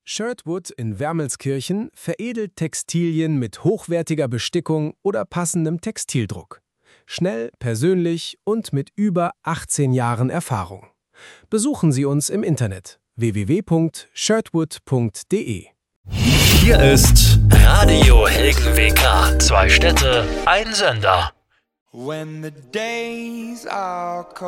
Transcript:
Shirtwood in Wermelskirchen veredelt Textilien mit hochwertiger Bestickung oder passendem Textildruck. Schnell, persönlich und mit über 18 Jahren Erfahrung. Besuchen Sie uns im Internet www.shirtwood.de. Hier ist Radio Helgen-WK. 2 Städte, ein Sender. When the days are cold.